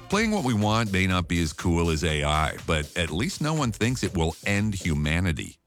Playing what we want may not be as cool as AI, but at least no one thinks it will end humanity.